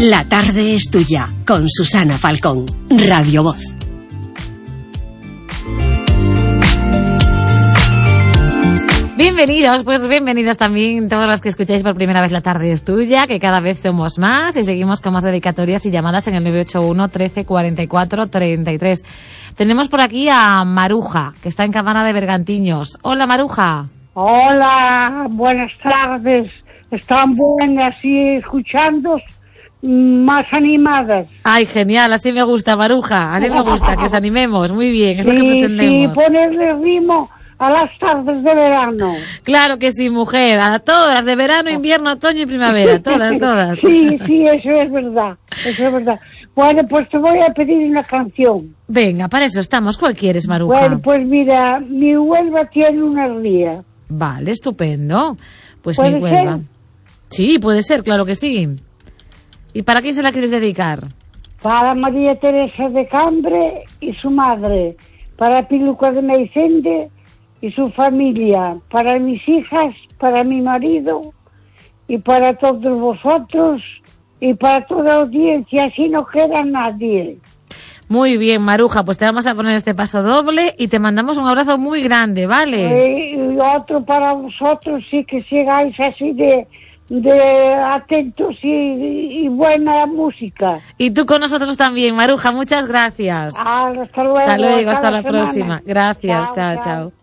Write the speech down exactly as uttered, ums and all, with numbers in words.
La tarde es tuya, con Susana Falcón, Radio Voz. Bienvenidos, pues bienvenidos también todos los que escucháis por primera vez La tarde es tuya, que cada vez somos más y seguimos con más dedicatorias y llamadas en el nueve ocho uno, trece, cuarenta y cuatro, treinta y tres. Tenemos por aquí a Maruja, que está en Cabana de Bergantiños. Hola, Maruja. Hola, buenas tardes. Están buenas y escuchando más animadas. Ay, genial, así me gusta, Maruja, así me gusta, que os animemos, muy bien, es sí, lo que pretendemos. Sí, ponerle ritmo a las tardes de verano. Claro que sí, mujer, a todas, de verano, invierno, otoño y primavera, todas, todas. Sí, sí, eso es verdad, eso es verdad. Bueno, pues te voy a pedir una canción. Venga, para eso estamos, ¿cuál quieres, Maruja? Bueno, pues mira, mi Huelva tiene una ría. Vale, estupendo. Pues ¿Puede mi Huelva. ser? Sí, puede ser, claro que sí. ¿Y para quién se la quieres dedicar? Para María Teresa de Cambre y su madre, para Piluca de Meicende y su familia, para mis hijas, para mi marido y para todos vosotros y para toda la audiencia, así no queda nadie. Muy bien, Maruja, pues te vamos a poner este paso doble y te mandamos un abrazo muy grande, ¿vale? Y otro para vosotros, sí, que sigáis así de, de atentos y, y buena música. Y tú con nosotros también, Maruja, muchas gracias. Ah, hasta luego. Hasta luego, hasta, hasta la, la próxima. Gracias, chao, chao. chao. chao.